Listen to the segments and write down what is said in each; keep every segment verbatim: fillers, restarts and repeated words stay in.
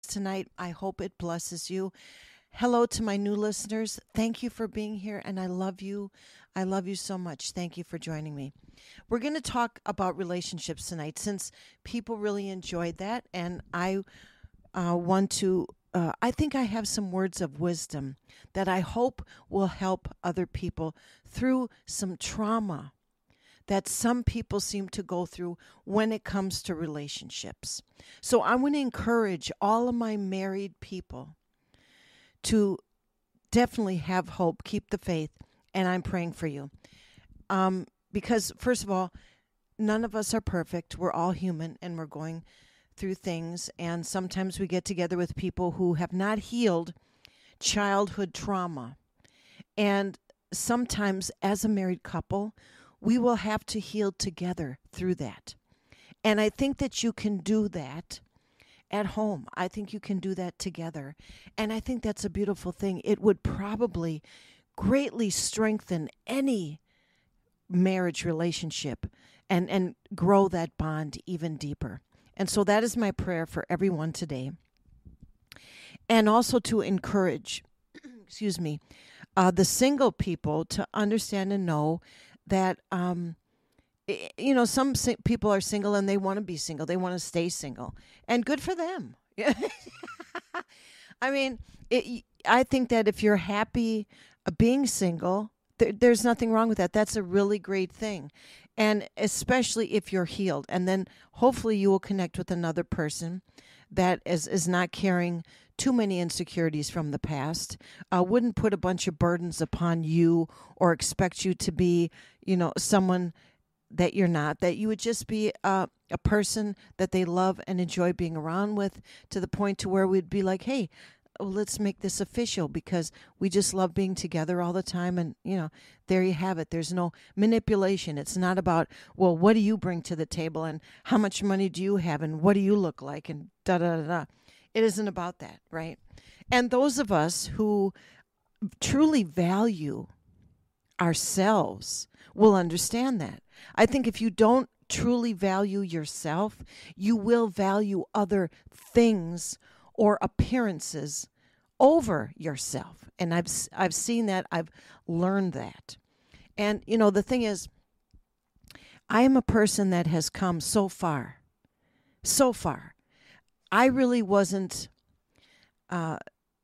tonight. I hope it blesses you. Hello to my new listeners. Thank you for being here, and I love you. I love you so much. Thank you for joining me. We're going to talk about relationships tonight since people really enjoyed that, and I uh, want to. Uh, I think I have some words of wisdom that I hope will help other people through some trauma that some people seem to go through when it comes to relationships. So I want to encourage all of my married people to definitely have hope, keep the faith, and I'm praying for you. Um, because, first of all, none of us are perfect. We're all human and we're going through things. And sometimes we get together with people who have not healed childhood trauma. And sometimes, as a married couple, we will have to heal together through that. And I think that you can do that at home. I think you can do that together. And I think that's a beautiful thing. It would probably greatly strengthen any marriage relationship and, and grow that bond even deeper. And so that is my prayer for everyone today. And also to encourage, excuse me, uh, the single people to understand and know that, um, you know, some si- people are single and they want to be single. They want to stay single. And good for them. I mean, it, I think that if you're happy uh, being single, there, there's nothing wrong with that. That's a really great thing. And especially if you're healed. And then hopefully you will connect with another person that is, is not carrying too many insecurities from the past, uh, wouldn't put a bunch of burdens upon you or expect you to be, you know, someone that you're not, that you would just be uh, a person that they love and enjoy being around with, to the point to where we'd be like, hey, well, let's make this official because we just love being together all the time. And, you know, there you have it. There's no manipulation. It's not about, well, what do you bring to the table and how much money do you have and what do you look like and da da da da. It isn't about that, right? And those of us who truly value ourselves will understand that. I think if you don't truly value yourself, you will value other things or appearances over yourself. And I've I've seen that, I've learned that. And you know, the thing is, I am a person that has come so far. So far. I really wasn't uh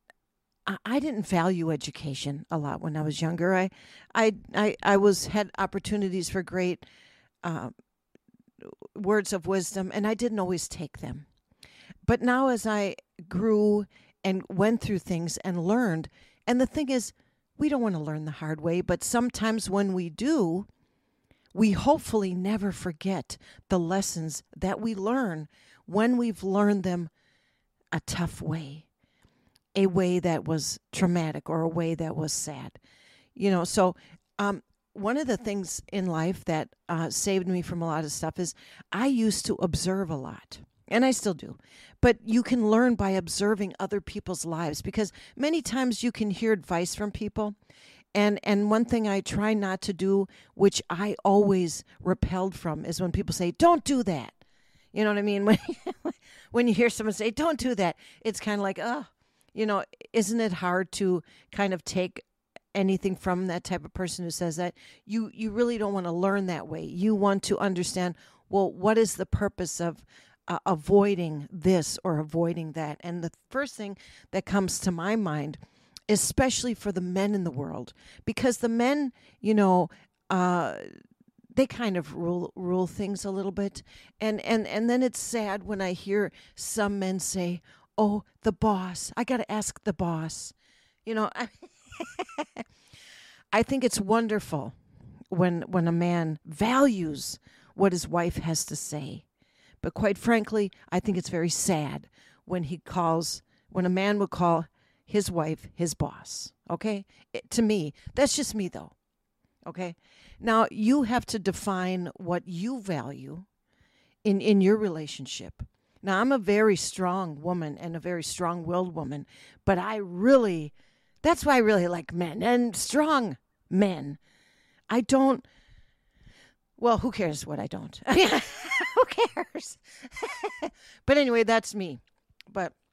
I didn't value education a lot when I was younger. I, I, I, I was had opportunities for great uh, words of wisdom, and I didn't always take them. But now, as I grew and went through things and learned, and the thing is, we don't want to learn the hard way, but sometimes when we do, we hopefully never forget the lessons that we learn when we've learned them a tough way. A way that was traumatic or a way that was sad. You know, so um, one of the things in life that uh, saved me from a lot of stuff is I used to observe a lot, and I still do. But you can learn by observing other people's lives, because many times you can hear advice from people. And and one thing I try not to do, which I always repelled from, is when people say, don't do that. You know what I mean? When, when you hear someone say, don't do that, it's kind of like, oh, you know, isn't it hard to kind of take anything from that type of person who says that? You you really don't want to learn that way. You want to understand, well, what is the purpose of uh, avoiding this or avoiding that? And the first thing that comes to my mind, especially for the men in the world, because the men, you know, uh, they kind of rule rule things a little bit. And, and, and then it's sad when I hear some men say, oh, the boss. I got to ask the boss. You know, I, I think it's wonderful when when a man values what his wife has to say. But quite frankly, I think it's very sad when he calls, when a man would call his wife his boss. Okay? It, to me, that's just me though. Okay? Now, you have to define what you value in, in your relationship. Now, I'm a very strong woman and a very strong-willed woman, but I really, that's why I really like men and strong men. I don't, well, who cares what I don't? Who cares? But anyway, that's me. But